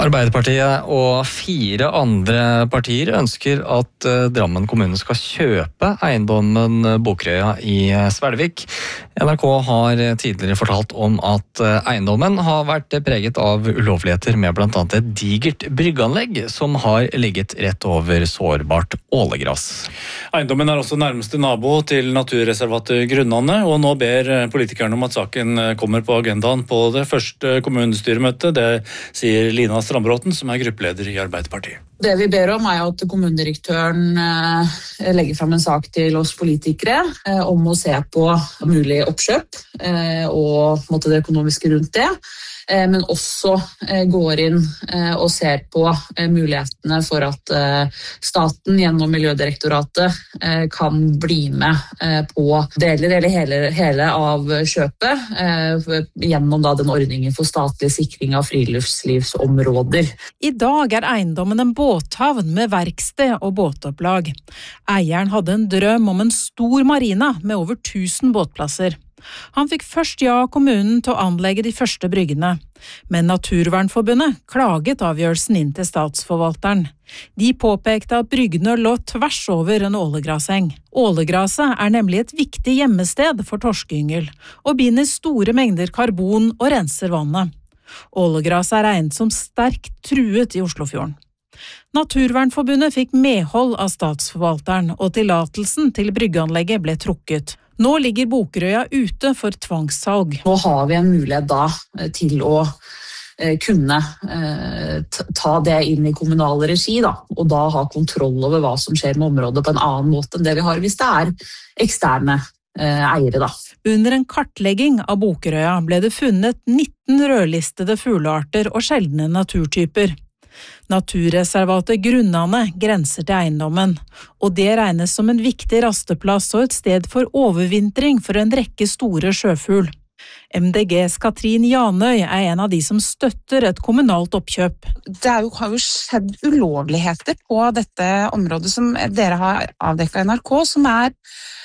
Arbeiderpartiet og 4 andre partier ønsker at Drammen kommune skal kjøpe eiendommen Bokerøya i Svelvik. NRK har tidligere fortalt om at eiendommen har vært preget av ulovligheter med blant annet et digert brygganlegg som har ligget rett over sårbart ålegras. Eiendommen er også nærmeste nabo til naturreservatet Grunnane, og nå ber politikerne om at saken kommer på agendaen på det første kommunestyremøtet. Det sier Lina Strandbråten, som er gruppeleder i Arbeiderpartiet. Det vi ber om er at kommunedirektøren legger frem en sak til oss politikere om å se på mulig oppkjøp og det økonomiske rundt det, men også går inn og ser på mulighetene for at staten gjennom Miljødirektoratet kan bli med på deler eller hele av kjøpet gjennom den ordningen for statlig sikring av friluftslivsområder. I dag er eiendommen en båthavn med verksted og båtopplag. Eieren hadde en drøm om en stor marina med over 1000 båtplasser. Han fikk først ja av kommunen til å anlegge de første bryggene, men Naturvernforbundet klaget avgjørelsen inn til statsforvalteren. De påpekte at bryggene lå tvers over en ålegraseng. Ålegraset er nemlig et viktig gjemmested for torskeyngel, og binder store mengder karbon og renser vannet. Ålegraset er regnet som sterkt truet i Oslofjorden. Naturvernforbundet fikk medhold av statsforvalteren, og tillatelsen til bryggeanlegget ble trukket. Nå ligger Bokerøya ute for tvangssalg. Nå har vi en mulighet til å kunne ta det inn i kommunal regi, og da ha kontroll over hva som skjer med området på en annen måte enn det vi har hvis det er eksterne eiere. Under en kartlegging av Bokerøya ble det funnet 19 rødlistede fuglearter og sjeldne naturtyper. Naturreservatet Grunnane grenser til eiendommen, og det regnes som en viktig rasteplass og et sted for overvintring for en rekke store sjøfugl. MDGs Katrin Janøy er en av de som støtter et kommunalt oppkjøp. Det har jo skjedd ulovligheter på dette området som dere har avdekket i NRK, som er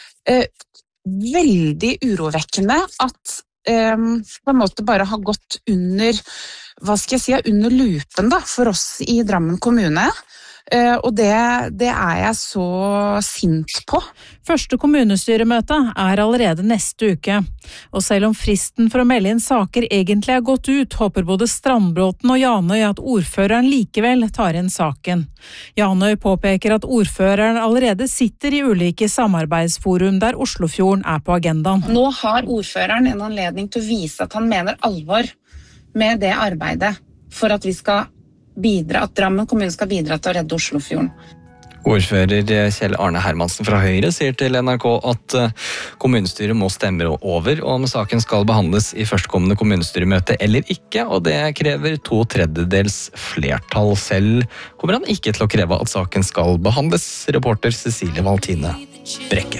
veldig urovekkende at på en måte bare har gått under under lupen for oss i Drammen kommune, og det er jeg så sint på. Første kommunestyremøte er allerede neste uke, og selv om fristen for å melde inn saker egentlig er gått ut, håper både Strandbråten og Janøy at ordføreren likevel tar inn saken. Janøy påpeker at ordføreren allerede sitter i ulike samarbeidsforum der Oslofjorden er på agendaen. Nå har ordføreren en anledning til å vise at han mener alvor med det arbeidet for at vi skal bidra, at Drammen kommune skal bidra til å redde Oslofjorden. Ordfører Kjell Arne Hermansen fra Høyre sier til NRK at kommunestyret må stemme over om saken skal behandles i førstkommende kommunestyremøte eller ikke, og det krever 2/3 flertall. Selv kommer han ikke til å kreve at saken skal behandles. Reporter Cecilie Valtine Brekke.